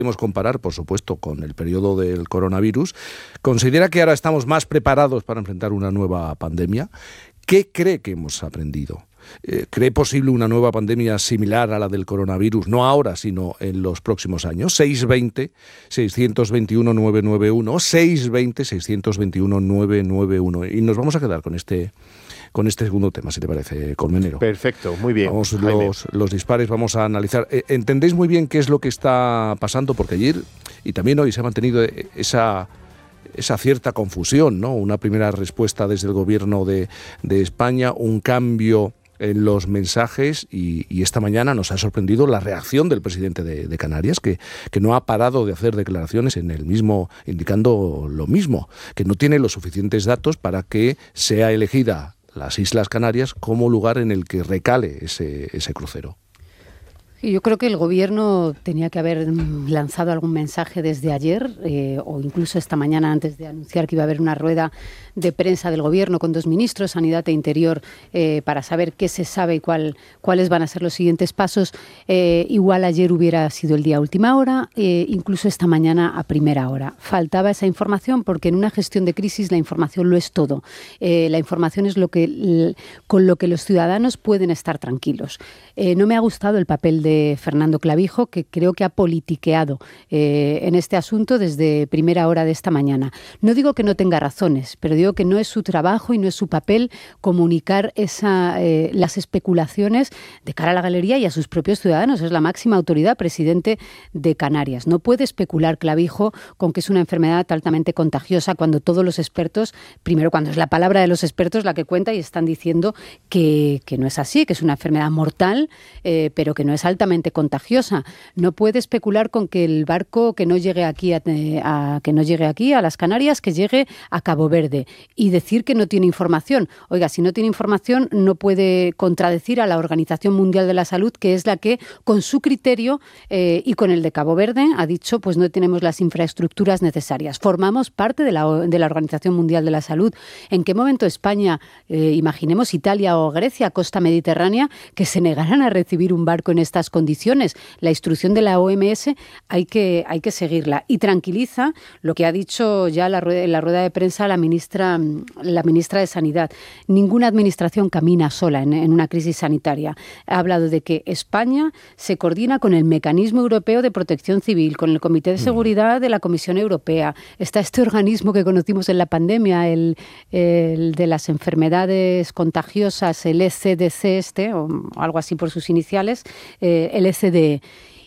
Podemos comparar, por supuesto, con el periodo del coronavirus. ¿Considera que ahora estamos más preparados para enfrentar una nueva pandemia? ¿Qué cree que hemos aprendido? ¿Cree posible una nueva pandemia similar a la del coronavirus? No ahora, sino en los próximos años. 620-621-991, 620-621-991. Y nos vamos a quedar con este segundo tema, si te parece, Colmenero. Perfecto, muy bien. Vamos los dispares, vamos a analizar. ¿Entendéis muy bien qué es lo que está pasando? Porque ayer y también hoy se ha mantenido esa cierta confusión, ¿no? Una primera respuesta desde el gobierno de España, un cambio en los mensajes y esta mañana nos ha sorprendido la reacción del presidente de Canarias, que no ha parado de hacer declaraciones en el mismo, indicando lo mismo, que no tiene los suficientes datos para que sea elegida las Islas Canarias como lugar en el que recale ese crucero. Yo creo que el Gobierno tenía que haber lanzado algún mensaje desde ayer o incluso esta mañana antes de anunciar que iba a haber una rueda de prensa del Gobierno con 2 ministros, Sanidad e Interior, para saber qué se sabe y cuáles van a ser los siguientes pasos. Igual ayer hubiera sido el día a última hora, incluso esta mañana a primera hora. Faltaba esa información porque en una gestión de crisis la información lo es todo. La información es con lo que los ciudadanos pueden estar tranquilos. No me ha gustado el papel de Fernando Clavijo, que creo que ha politiqueado en este asunto desde primera hora de esta mañana. No digo que no tenga razones, pero digo que no es su trabajo y no es su papel comunicar las especulaciones de cara a la galería y a sus propios ciudadanos. Es la máxima autoridad, presidente de Canarias. No puede especular Clavijo con que es una enfermedad altamente contagiosa cuando todos los expertos, primero cuando es la palabra de los expertos la que cuenta y están diciendo que no es así, que es una enfermedad mortal, pero que no es altamente contagiosa. No puede especular con que el barco que no llegue aquí a las Canarias, que llegue a Cabo Verde, y decir que no tiene información. Oiga, si no tiene información no puede contradecir a la Organización Mundial de la Salud, que es la que, con su criterio y con el de Cabo Verde, ha dicho pues no tenemos las infraestructuras necesarias. Formamos parte de la Organización Mundial de la Salud. ¿En qué momento España, imaginemos Italia o Grecia, costa mediterránea, que se negaran a recibir un barco en estas condiciones? La instrucción de la OMS hay que seguirla. Y tranquiliza lo que ha dicho ya en la rueda de prensa la ministra de Sanidad. Ninguna administración camina sola en una crisis sanitaria. Ha hablado de que España se coordina con el Mecanismo Europeo de Protección Civil, con el Comité de Seguridad de la Comisión Europea. Está este organismo que conocimos en la pandemia, el de las enfermedades contagiosas, el ECDC o algo así por sus iniciales, el ECDE.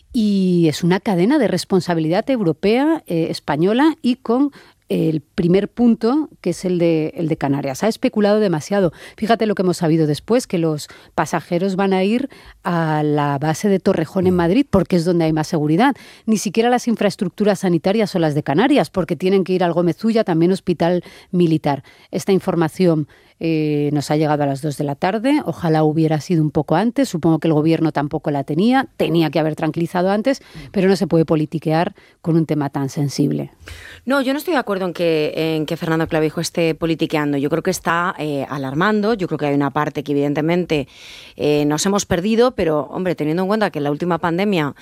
Y es una cadena de responsabilidad europea, española, y con el primer punto, que es el de Canarias. Ha especulado demasiado. Fíjate lo que hemos sabido después, que los pasajeros van a ir a la base de Torrejón en Madrid, porque es donde hay más seguridad. Ni siquiera las infraestructuras sanitarias son las de Canarias, porque tienen que ir al Gómez Ulla, también hospital militar. Esta información nos ha llegado a las 2 de la tarde. Ojalá hubiera sido un poco antes. Supongo que el Gobierno tampoco la tenía que haber tranquilizado antes, pero no se puede politiquear con un tema tan sensible. No, yo no estoy de acuerdo en que Fernando Clavijo esté politiqueando. Yo creo que está alarmando. Yo creo que hay una parte que evidentemente nos hemos perdido, pero, hombre, teniendo en cuenta que en la última pandemia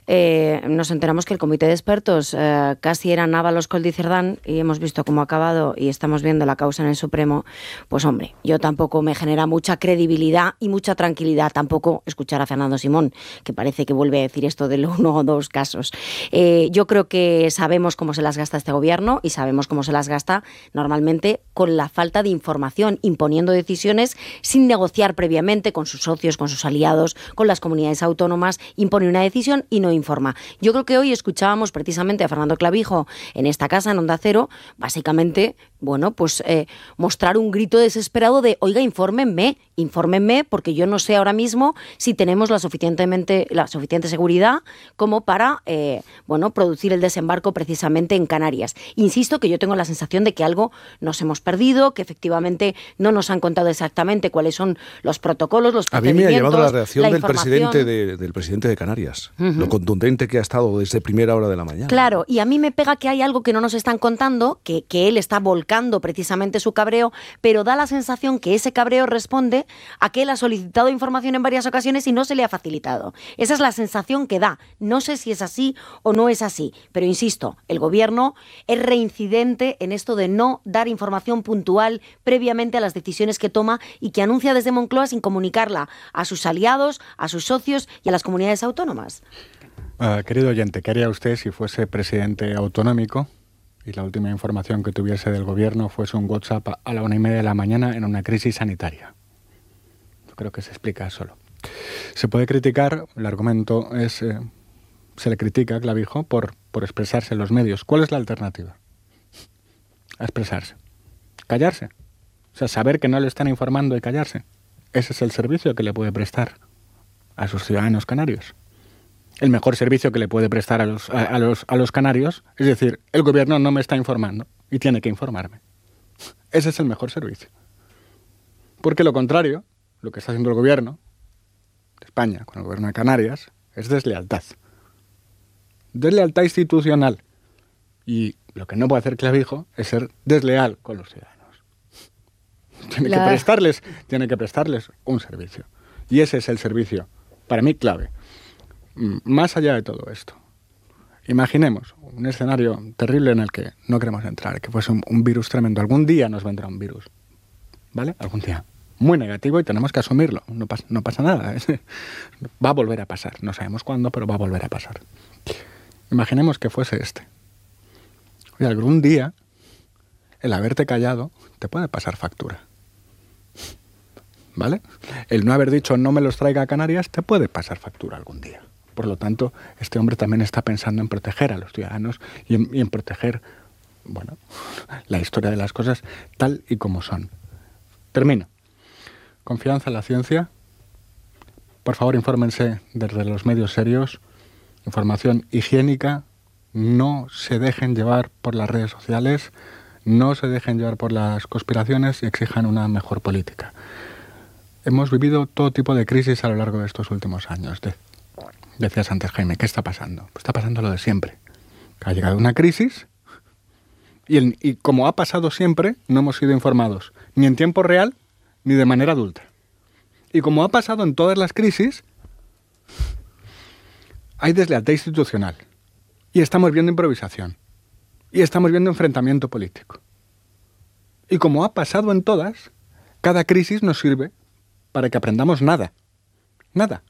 nos enteramos que el comité de expertos casi eran Ábalos, Coll y Cerdán, y hemos visto cómo ha acabado y estamos viendo la causa en el Supremo. Pues hombre, yo tampoco me genera mucha credibilidad y mucha tranquilidad tampoco escuchar a Fernando Simón, que parece que vuelve a decir esto de los 1 o 2 casos. Yo creo que sabemos cómo se las gasta este gobierno y sabemos cómo se las gasta normalmente con la falta de información, imponiendo decisiones sin negociar previamente con sus socios, con sus aliados, con las comunidades autónomas, impone una decisión y no informa. Yo creo que hoy escuchábamos precisamente a Fernando Clavijo en esta casa, en Onda Cero, básicamente, bueno, pues mostrar un grito desesperado de, oiga, infórmenme, porque yo no sé ahora mismo si tenemos la suficiente seguridad como para, producir el desembarco precisamente en Canarias. Insisto que yo tengo la sensación de que algo nos hemos perdido, que efectivamente no nos han contado exactamente cuáles son los protocolos, los procedimientos. A mí me ha llamado la reacción del presidente de Canarias, lo contundente que ha estado desde primera hora de la mañana. Claro, y a mí me pega que hay algo que no nos están contando, que él está volcando precisamente su cabreo, pero da la sensación que ese cabreo responde a que él ha solicitado información en varias ocasiones y no se le ha facilitado. Esa es la sensación que da. No sé si es así o no es así, pero insisto, el gobierno es reincidente en esto de no dar información puntual previamente a las decisiones que toma y que anuncia desde Moncloa sin comunicarla a sus aliados, a sus socios y a las comunidades autónomas. Querido oyente, ¿qué haría usted si fuese presidente autonómico y la última información que tuviese del gobierno fuese un WhatsApp a la 1:30 de la mañana en una crisis sanitaria? Yo creo que se explica solo. Se puede criticar, el argumento es, se le critica a Clavijo por expresarse en los medios. ¿Cuál es la alternativa? A expresarse. Callarse. O sea, saber que no le están informando y callarse. Ese es el servicio que le puede prestar a sus ciudadanos canarios. El mejor servicio que le puede prestar a los canarios es decir, el gobierno no me está informando y tiene que informarme. Ese es el mejor servicio. Porque lo contrario, lo que está haciendo el gobierno de España con el gobierno de Canarias es deslealtad. Deslealtad institucional. Y lo que no puede hacer Clavijo es ser desleal con los ciudadanos. Tiene que prestarles un servicio. Y ese es el servicio, para mí, clave. Más allá de todo esto, imaginemos un escenario terrible en el que no queremos entrar, que fuese un virus tremendo. Algún día nos vendrá un virus, ¿vale? Algún día. Muy negativo y tenemos que asumirlo. No pasa nada. Va a volver a pasar. No sabemos cuándo, pero va a volver a pasar. Imaginemos que fuese este. Oye, algún día el haberte callado te puede pasar factura. ¿Vale? El no haber dicho no me los traiga a Canarias te puede pasar factura algún día. Por lo tanto, este hombre también está pensando en proteger a los ciudadanos y en proteger, bueno, la historia de las cosas tal y como son. Termino. Confianza en la ciencia. Por favor, infórmense desde los medios serios. Información higiénica. No se dejen llevar por las redes sociales. No se dejen llevar por las conspiraciones y exijan una mejor política. Hemos vivido todo tipo de crisis a lo largo de estos últimos años. Decías antes, Jaime, ¿qué está pasando? Pues está pasando lo de siempre. Ha llegado una crisis y como ha pasado siempre, no hemos sido informados ni en tiempo real ni de manera adulta. Y como ha pasado en todas las crisis, hay deslealtad institucional. Y estamos viendo improvisación. Y estamos viendo enfrentamiento político. Y como ha pasado en todas, cada crisis nos sirve para que aprendamos nada. Nada.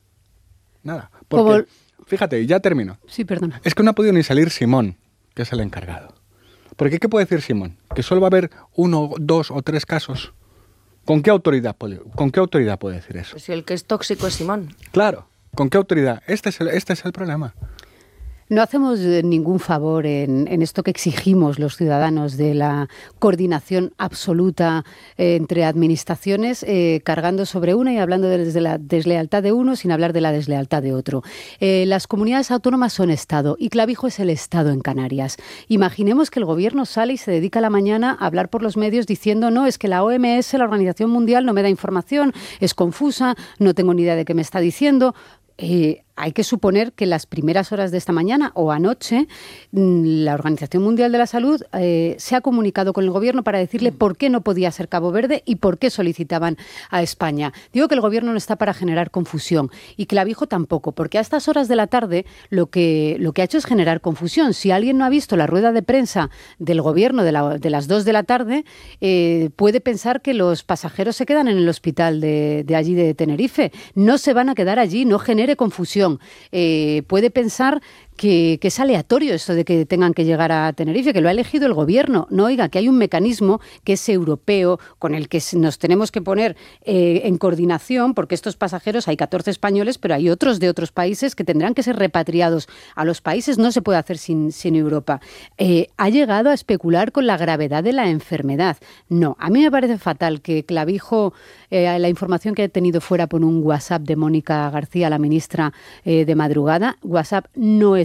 Porque, fíjate, ya termino. Sí, perdona. Es que no ha podido ni salir Simón, que es el encargado. Porque ¿qué puede decir Simón? ¿Que solo va a haber 1, 2 o 3 casos? ¿Con qué autoridad puede decir eso? Pues si el que es tóxico es Simón. Claro, ¿con qué autoridad? Este es el problema. No hacemos ningún favor en esto que exigimos los ciudadanos de la coordinación absoluta entre administraciones, cargando sobre una y hablando desde la deslealtad de uno sin hablar de la deslealtad de otro. Las comunidades autónomas son Estado y Clavijo es el Estado en Canarias. Imaginemos que el gobierno sale y se dedica a la mañana a hablar por los medios diciendo no, es que la OMS, la Organización Mundial, no me da información, es confusa, no tengo ni idea de qué me está diciendo. Hay que suponer que las primeras horas de esta mañana o anoche la Organización Mundial de la Salud se ha comunicado con el gobierno para decirle por qué no podía ser Cabo Verde y por qué solicitaban a España. Digo que el gobierno no está para generar confusión y Clavijo tampoco, porque a estas horas de la tarde lo que ha hecho es generar confusión. Si alguien no ha visto la rueda de prensa del gobierno de las 2 de la tarde, puede pensar que los pasajeros se quedan en el hospital de allí de Tenerife. No se van a quedar allí, no genere confusión. Puede pensar que es aleatorio esto de que tengan que llegar a Tenerife, que lo ha elegido el gobierno. No, oiga, que hay un mecanismo que es europeo, con el que nos tenemos que poner en coordinación, porque estos pasajeros, hay 14 españoles, pero hay otros de otros países que tendrán que ser repatriados a los países. No se puede hacer sin Europa. Ha llegado a especular con la gravedad de la enfermedad. No, a mí me parece fatal que Clavijo, la información que he tenido fuera por un WhatsApp de Mónica García, la ministra, de madrugada. WhatsApp no es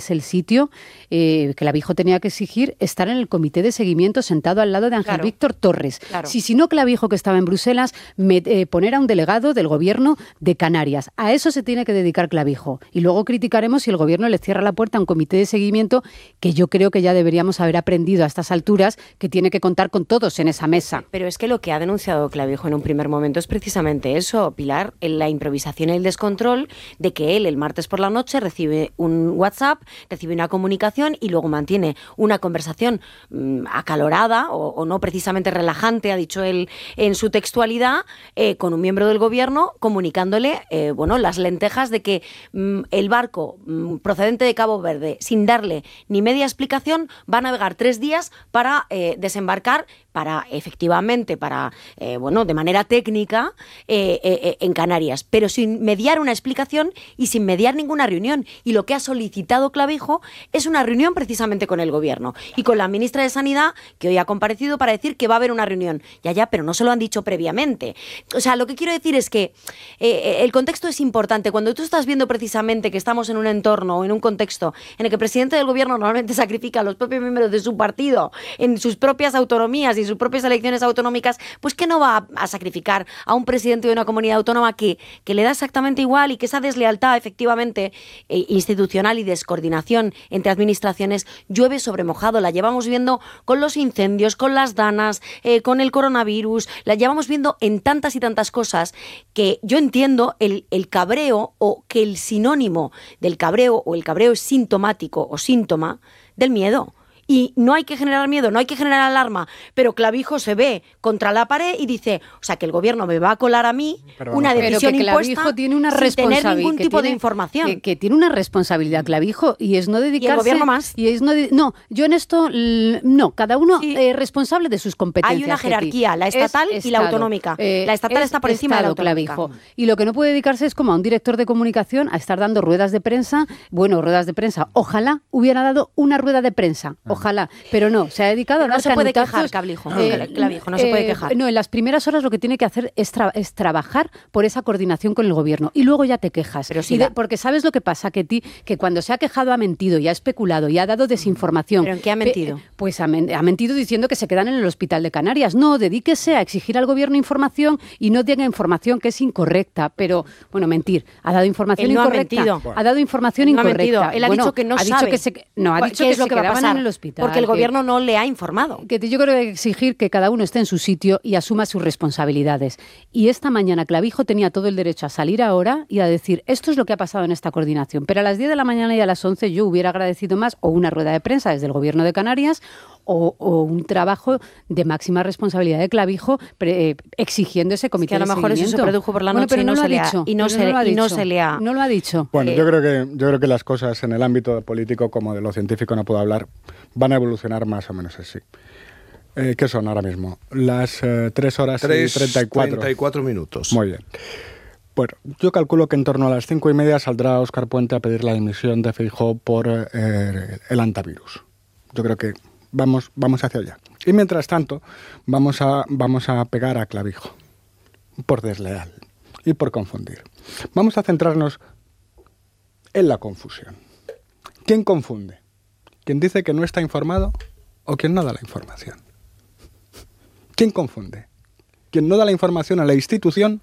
es el sitio, Clavijo tenía que exigir estar en el comité de seguimiento sentado al lado de Ángel Víctor Torres. Claro. Si no Clavijo, que estaba en Bruselas, poner a un delegado del gobierno de Canarias. A eso se tiene que dedicar Clavijo. Y luego criticaremos si el gobierno le cierra la puerta a un comité de seguimiento, que yo creo que ya deberíamos haber aprendido a estas alturas que tiene que contar con todos en esa mesa. Pero es que lo que ha denunciado Clavijo en un primer momento es precisamente eso, Pilar, la improvisación y el descontrol de que él el martes por la noche recibe un WhatsApp, recibe una comunicación y luego mantiene una conversación acalorada o no precisamente relajante, ha dicho él en su textualidad, con un miembro del gobierno comunicándole las lentejas de que el barco procedente de Cabo Verde, sin darle ni media explicación, va a navegar 3 días para desembarcar de manera técnica en Canarias, pero sin mediar una explicación y sin mediar ninguna reunión. Y lo que ha solicitado Clavijo es una reunión precisamente con el gobierno y con la ministra de Sanidad, que hoy ha comparecido para decir que va a haber una reunión. Ya, pero no se lo han dicho previamente. O sea, lo que quiero decir es que el contexto es importante. Cuando tú estás viendo precisamente que estamos en un entorno o en un contexto en el que el presidente del gobierno normalmente sacrifica a los propios miembros de su partido en sus propias autonomías y en sus propias elecciones autonómicas, pues que no va a sacrificar a un presidente de una comunidad autónoma que le da exactamente igual, y que esa deslealtad efectivamente institucional y descoordinación entre administraciones llueve sobre mojado. La llevamos viendo con los incendios, con las danas, con el coronavirus, la llevamos viendo en tantas y tantas cosas que yo entiendo el cabreo, o que el sinónimo del cabreo, o el cabreo es sintomático o síntoma del miedo. Y no hay que generar miedo, no hay que generar alarma, pero Clavijo se ve contra la pared y dice, o sea, que el gobierno me va a colar a mí una decisión impuesta tiene una sin tener ningún tipo de información. Que tiene una responsabilidad, Clavijo, y es no dedicarse... ¿Y el gobierno más? No, yo en esto, no, cada uno es responsable de sus competencias. Hay una jerarquía, la estatal y la autonómica. La estatal está por encima de la autonómica. Clavijo. Y lo que no puede dedicarse es como a un director de comunicación a estar dando ruedas de prensa. Ojalá hubiera dado una rueda de prensa. Ojalá, pero no, se ha dedicado a dar canutazos. No se puede quejar, Clavijo, no se puede quejar. No, en las primeras horas lo que tiene que hacer es trabajar por esa coordinación con el gobierno, y luego ya te quejas. Pero sí, porque ¿sabes lo que pasa? Que cuando se ha quejado ha mentido y ha especulado y ha dado desinformación. ¿Pero en qué ha mentido? Pues ha mentido diciendo que se quedan en el hospital de Canarias. No, dedíquese a exigir al gobierno información y no diga información que es incorrecta. Pero, mentir. Ha dado información incorrecta. Ha dado información incorrecta. Él ha dicho que no sabe. Ha dicho que se quedaban en el hospital. Porque el gobierno no le ha informado. Que yo creo que hay que exigir que cada uno esté en su sitio y asuma sus responsabilidades. Y esta mañana Clavijo tenía todo el derecho a salir ahora y a decir, esto es lo que ha pasado en esta coordinación. Pero a las 10 de la mañana y a las 11 yo hubiera agradecido más o una rueda de prensa desde el gobierno de Canarias o un trabajo de máxima responsabilidad de Clavijo exigiendo ese comité de seguimiento. A lo mejor eso se produjo por la noche y no se le ha... No lo ha dicho. Bueno, yo creo que las cosas en el ámbito político como de lo científico no puedo hablar, van a evolucionar más o menos así. ¿Qué son ahora mismo? Las 3 horas y 34 minutos. Muy bien. Bueno, yo calculo que en torno a las 5:30 saldrá Óscar Puente a pedir la dimisión de Feijóo por el antivirus. Yo creo que vamos hacia allá. Y mientras tanto, vamos a pegar a Clavijo por desleal y por confundir. Vamos a centrarnos en la confusión. ¿Quién confunde? ¿Quién dice que no está informado o quien no da la información? ¿Quién confunde? ¿Quién no da la información a la institución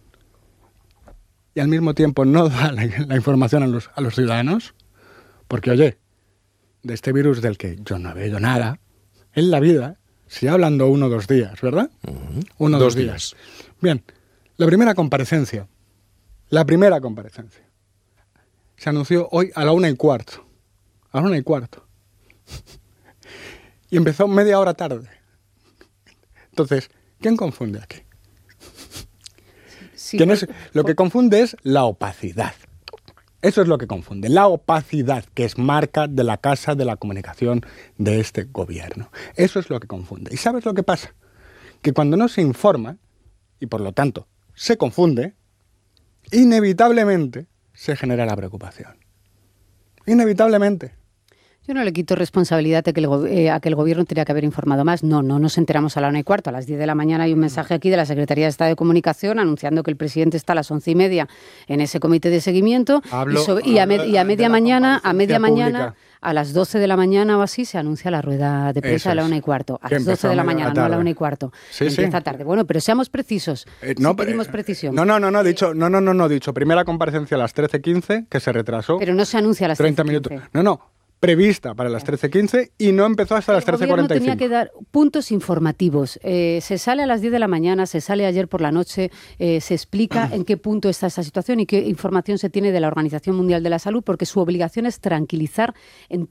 y al mismo tiempo no da la información a los ciudadanos? Porque, oye, de este virus del que yo no he oído nada, en la vida se va hablando 1 o 2 días, ¿verdad? 1 o 2 días. Bien, la primera comparecencia se anunció hoy a la 1:15. A la 1:15. Y empezó media hora tarde. Entonces, ¿quién confunde aquí? Sí, lo que confunde es la opacidad. Eso es lo que confunde. La opacidad, que es marca de la casa de la comunicación de este gobierno. Eso es lo que confunde. ¿Y sabes lo que pasa? Que cuando no se informa, y por lo tanto se confunde, inevitablemente se genera la preocupación. Inevitablemente. Yo no le quito responsabilidad a que el Gobierno tenía que haber informado más. No nos enteramos a la 1:15. A las 10 de la mañana hay un mensaje aquí de la Secretaría de Estado de Comunicación anunciando que el presidente está a las 11:30 en ese comité de seguimiento. Y a media mañana, a las 12 de la mañana o así, se anuncia la rueda de prensa de la 1:15. A las 12 de la mañana, no a la 1:15. Empieza tarde. Bueno, pero seamos precisos. Pedimos precisión. No, dicho. Primera comparecencia a las 13:15, que se retrasó. Pero no se anuncia a las 30 minutos. No. Prevista para las 13:15 y no empezó hasta las 13:45. El Gobierno tenía que dar puntos informativos. Se sale a las 10 de la mañana, se sale ayer por la noche, se explica en qué punto está esta situación y qué información se tiene de la Organización Mundial de la Salud, porque su obligación es tranquilizar en